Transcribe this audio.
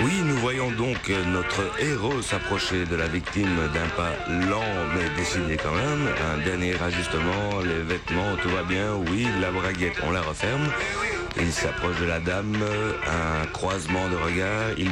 Oui, nous voyons donc notre héros s'approcher de la victime d'un pas lent mais décidé quand même. Un dernier ajustement, les vêtements, tout va bien. Oui, la braguette, on la referme. Il s'approche de la dame, un croisement de regards. Il